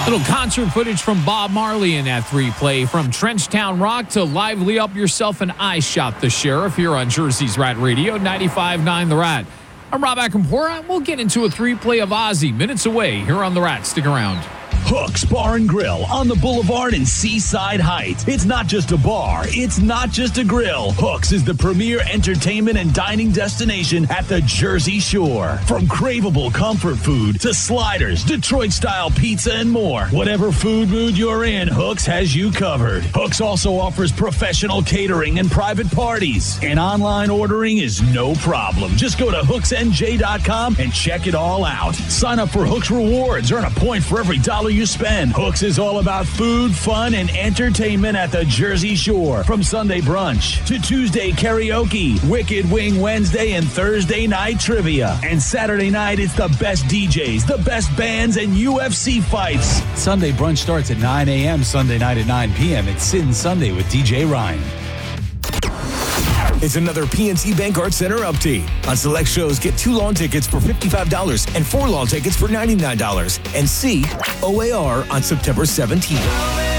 Little concert footage from Bob Marley in that 3-play. From Trenchtown Rock to Lively Up Yourself and I Shot the Sheriff here on Jersey's Rat Radio, 95.9 The Rat. I'm Rob Akampora. We'll get into a 3-play of Ozzy minutes away here on The Rat. Stick around. Hooks Bar and Grill on the Boulevard in Seaside Heights. It's not just a bar. It's not just a grill. Hooks is the premier entertainment and dining destination at the Jersey Shore. From craveable comfort food to sliders, Detroit-style pizza, and more. Whatever food mood you're in, Hooks has you covered. Hooks also offers professional catering and private parties. And online ordering is no problem. Just go to hooksnj.com and check it all out. Sign up for Hooks Rewards. Earn a point for every dollar you spend. Hooks is all about food, fun, and entertainment at the Jersey Shore. From Sunday brunch to Tuesday karaoke, Wicked Wing Wednesday, and Thursday night trivia. And Saturday night, it's the best DJs, the best bands, and UFC fights. Sunday brunch starts at 9 a.m. Sunday night at 9 p.m. It's Sin Sunday with DJ Ryan. It's another PNC Bank Art Center update. On select shows, get 2 lawn tickets for $55 and 4 lawn tickets for $99. And see OAR on September 17th.